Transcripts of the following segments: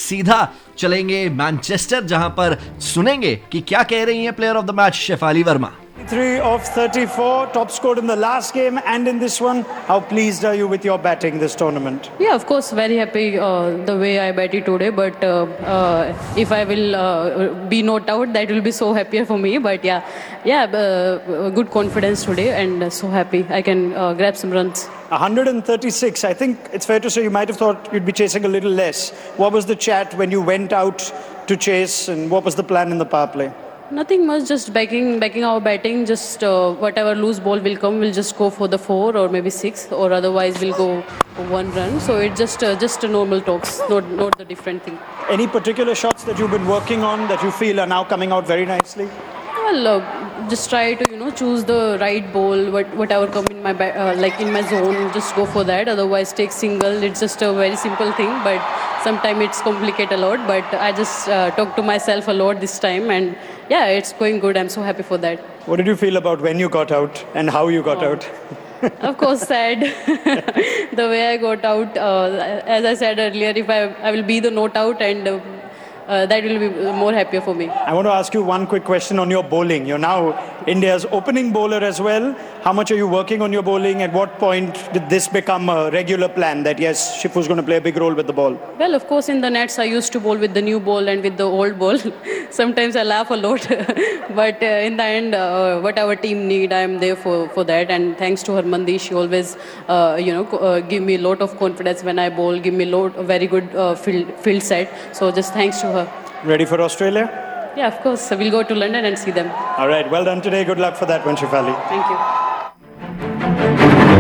सीधा चलेंगे मैनचेस्टर, जहां पर सुनेंगे कि क्या कह रही हैं player of the match Shefali Verma. 3 of 34, top scored in the last game and in this one. How pleased are you with your batting this tournament? Yeah, of course, very happy the way I batted today. But if I will be not out, that will be so happier for me. But good confidence today and so happy I can grab some runs. 136. I think it's fair to say you might have thought you'd be chasing a little less. What was the chat when you went out to chase, and what was the plan in the power play? Nothing much, just backing our batting. Just whatever loose ball will come, we'll just go for the 4 or maybe 6, or otherwise we'll go 1 run. So it's just a normal talks, not the different thing. Any particular shots that you've been working on that you feel are now coming out very nicely? Well, just try to choose the right ball, whatever come in my like in my zone, just go for that. Otherwise, take single. It's just a very simple thing, but sometimes it's complicate a lot. But I just talk to myself a lot this time, and yeah, it's going good. I'm so happy for that. What did you feel about when you got out and how you got out? Of course, sad. The way I got out, as I said earlier, if I will be the not out, and that will be more happier for me. I want to ask you one quick question on your bowling. You're now India's opening bowler as well. How much are you working on your bowling? At what point did this become a regular plan that yes, Shifu's going to play a big role with the ball? Well, of course, in the nets I used to bowl with the new ball and with the old ball. Sometimes I laugh a lot, but in the end, whatever team need, I am there for that. And thanks to Harmandeep, she always, give me a lot of confidence when I bowl. Give me a very good field set. So just thanks to her. Ready for Australia? Yeah, of course. We'll go to London and see them. All right. Well done today. Good luck for that one, Shefali. Thank you.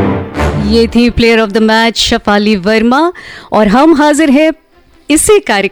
ये थी player of the match Shefali Verma, और हम हाजिर हैं इसी कार्यक्रम